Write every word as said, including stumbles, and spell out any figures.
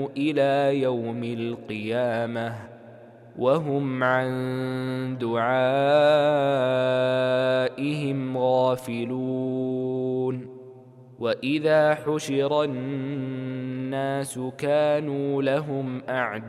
إلى يوم القيامة وهم عن دعائهم غافلون وإذا حشر الناس كانوا لهم أعداء